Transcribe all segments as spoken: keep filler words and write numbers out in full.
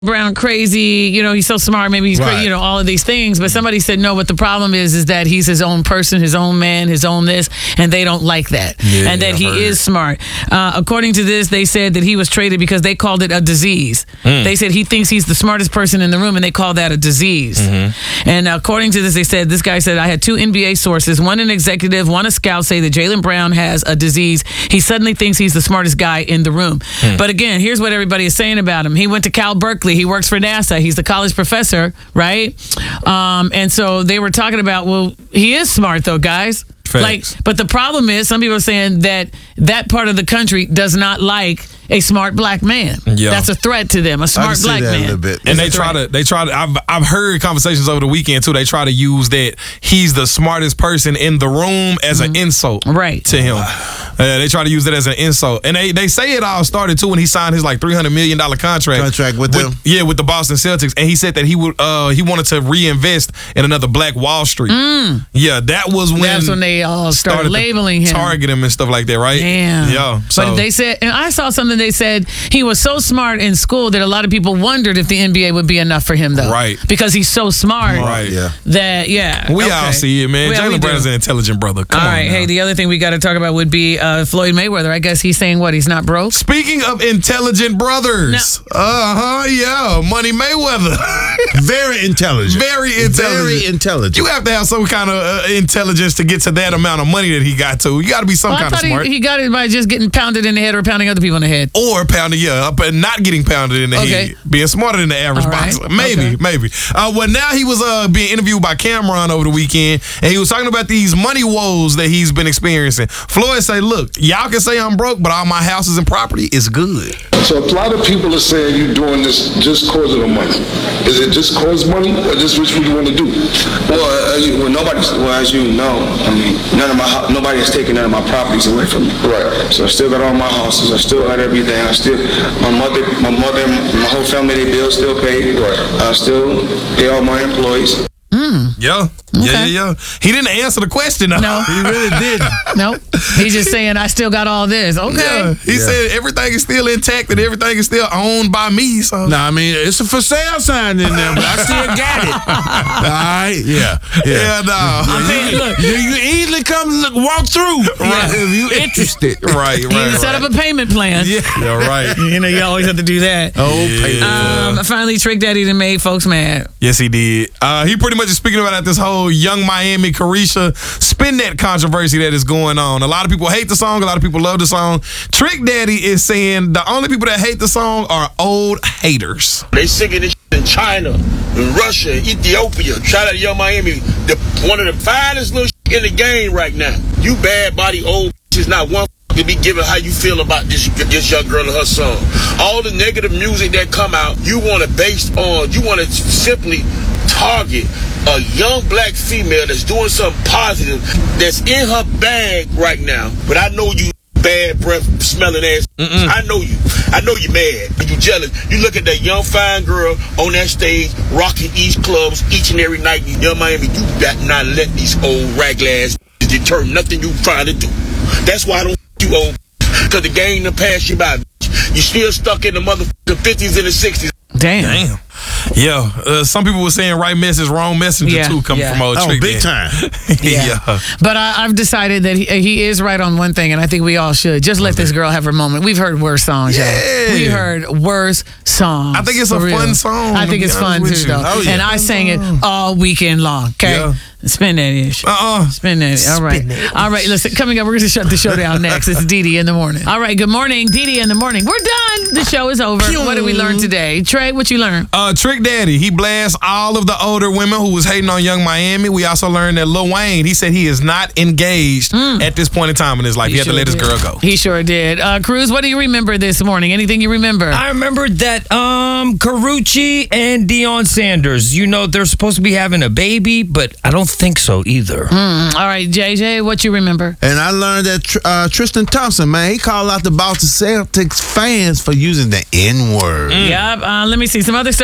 Brown crazy, you know, he's so smart, maybe he's Right. crazy, you know, all of these things. But somebody said, no, what the problem is, is that he's his own person, his own man, his own this, and they don't like that. Yeah, and that I he heard is it. smart. Uh, according to this, they said that he was traded because they called it a disease. Mm. They said he thinks he's the smartest person in the room, and they call that a disease. Mm-hmm. And according to this, they said, this guy said, I had two N B A sources, one an executive, one a scout, say that Jaylen Brown has a disease. He suddenly thinks he's the smartest guy in the room. Mm. But again, here's what everybody is saying about him. He went to Cal Berkeley. He works for NASA. He's the college professor, right? Um, and so they were talking about, well, he is smart though, guys. Facts. Like, but the problem is, some people are saying that that part of the country does not like a smart black man. Yeah. That's a threat to them. A I smart can see black that man. a little bit. And they try to, they try to, I've, I've heard conversations over the weekend too. They try to use that he's the smartest person in the room as an insult Right. to him. Uh, they try to use that as an insult. And they, they say it all started too when he signed his like three hundred million dollars contract. Contract with them? Yeah, with the Boston Celtics. And he said that he would, uh, he wanted to reinvest in another Black Wall Street. Yeah, that was when. That's when they all started, to labeling him. target him and stuff like that, right? Damn. Yeah. So But they said, and I saw something they said he was so smart in school that a lot of people wondered if the N B A would be enough for him, though. Right. Because he's so smart. Right. Yeah. That, yeah. we okay. all see it, man. Yeah, we Jaylen do. Brown's an intelligent brother. Come All on right. now. Hey, the other thing we got to talk about would be uh, Floyd Mayweather. I guess he's saying what? He's not broke? Speaking of intelligent brothers, uh huh, yeah, Money Mayweather, Very intelligent. very intelligent. Very intelligent. You have to have some kind of uh, intelligence to get to that amount of money that he got to. You got to be some Well, I kind of thought smart, he, he got it by just getting pounded in the head or pounding other people in the head. or pounding, yeah, but not getting pounded in the Okay. head, being smarter than the average All right. boxer. Maybe, Okay. maybe. Uh, well, now he was uh being interviewed by Cameron over the weekend, and he was talking about these money woes that he's been experiencing. Floyd say, "Look, y'all can say I'm broke, but all my houses and property is good." So a lot of people are saying you're doing this just cause of the money. Is it just cause money, or just what you want to do? Well, uh, you, well, nobody's. Well, as you know, I mean, none of my hou- nobody has taken none of my properties away from me. Right. So I still got all my houses. I still got everything. I still, my mother, my mother, my whole family, they bills still paid. Right. I still pay all my employees. Yeah, yeah, yeah, yeah. He didn't answer the question. Though. No. He really did. Nope. He's just saying, I still got all this. Okay. Yeah, he Yeah. said everything is still intact and everything is still owned by me. So No, I mean, it's a for sale sign in there, but I still got it. All right? Yeah. yeah, no, I mean, look, You, you can easily come look, walk through Right. if you interested. right, you need right, to set right. up a payment plan. Yeah, yeah, right. You know, you always have to do that. Oh, pay Um, finally, Trick Daddy done made folks mad. Yes, he did. Uh, he pretty much is speaking about this whole Young Miami Carisha spin that controversy that is going on. A lot of people hate the song. A lot of people love the song. Trick Daddy is saying the only people that hate the song are old haters. They singing this shit in China, in Russia, Ethiopia. Shout out to Young Miami, the, one of the finest little shit in the game right now. You bad body old bitches, not one to be giving how you feel about this this young girl and her song. All the negative music that come out, you want to based on, you want to simply target a young black female that's doing something positive, that's in her bag right now. But I know you bad breath smelling ass. I know you. I know you mad. You jealous. You look at that young fine girl on that stage rocking East clubs each and every night in Young Miami. You got not let these old ragla ass deter nothing you trying to do. That's why I don't you old, because the game done passed you by. You still stuck in the motherfucking fifties and the sixties. Damn. Damn. Yeah, uh, some people were saying right message, wrong messenger Yeah, too, coming yeah. from old Oh, Trick big Daddy. time. yeah. But I, I've decided that he, he is right on one thing, and I think we all should. Just let this girl have her moment. We've heard worse songs, Yeah. y'all. We heard worse songs. I think it's for a real. fun song, I to think be it's honest fun with too, you. though. Oh, yeah. And I sang it all weekend long. Okay, Yeah. spin that ish. Uh-uh. Spin that. Ish. All right. All right. Listen, coming up, we're going to shut the show down next. It's Dee Dee in the morning. All right. Good morning, Dee Dee in the morning. We're done. The show is over. What did we learn today, Trey? What you learned? Uh, Trick Daddy, he blasts all of the older women who was hating on Young Miami. We also learned that Lil Wayne, he said he is not engaged at this point in time in his life. He, had to sure let his did. girl go. He sure did. Uh, Cruz, what do you remember this morning? Anything you remember? I remembered that um Carucci and Deion Sanders, you know, they're supposed to be having a baby, but I don't think so either. Mm, all right, J J, what you remember? And I learned that Tr- uh, Tristan Thompson, man, he called out the Boston Celtics fans for using the N-word. Yep. Uh, let me see some other stuff that we found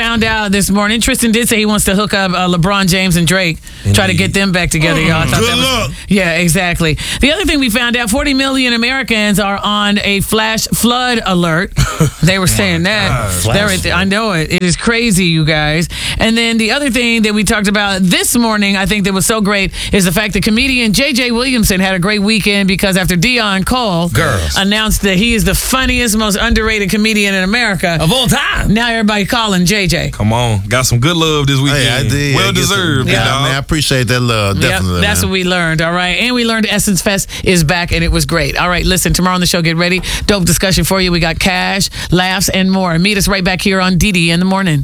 found out this morning, Tristan did say he wants to hook up uh, LeBron James and Drake, Indeed. try to get them back together, y'all. I thought Good that was, luck. Yeah, exactly. The other thing we found out, forty million Americans are on a flash flood alert. They were saying that. They're, I know it. It is crazy, you guys. And then the other thing that we talked about this morning, I think that was so great, is the fact that comedian J J Williamson had a great weekend because after Dion Cole Girls. announced that he is the funniest, most underrated comedian in America Of all time. now everybody calling J J. Come on. Got some good love this weekend. Hey, I did. Well I get some- deserved. Yeah, dog. man, I appreciate that love. Definitely. Yep, that's man. what we learned, all right? And we learned Essence Fest is back, and it was great. All right, listen, tomorrow on the show, get ready. Dope discussion for you. We got cash, laughs, and more. Meet us right back here on D D in the morning.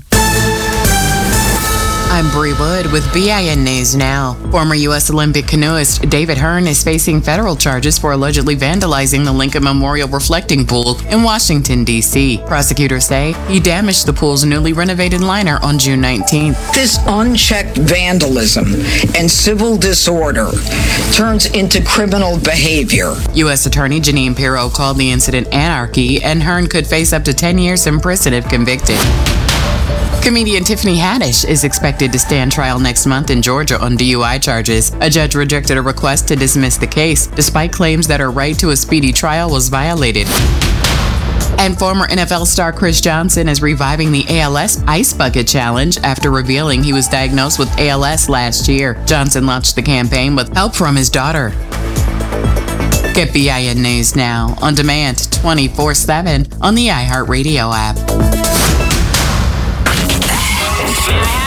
I'm Bree Wood with B I N News Now. Former U S Olympic canoeist David Hearn is facing federal charges for allegedly vandalizing the Lincoln Memorial Reflecting Pool in Washington, D C. Prosecutors say he damaged the pool's newly renovated liner on June nineteenth. This unchecked vandalism and civil disorder turns into criminal behavior. U S Attorney Janine Pirro called the incident anarchy, and Hearn could face up to ten years in prison if convicted. Comedian Tiffany Haddish is expected to stand trial next month in Georgia on D U I charges. A judge rejected a request to dismiss the case, despite claims that her right to a speedy trial was violated. And former N F L star Chris Johnson is reviving the A L S Ice Bucket Challenge after revealing he was diagnosed with A L S last year. Johnson launched the campaign with help from his daughter. Get B I N News Now on demand twenty-four seven on the iHeartRadio app.